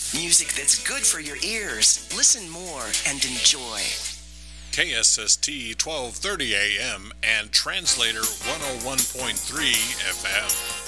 Music that's good for your ears. Listen more and enjoy. KSST 1230 AM and Translator 101.3 FM.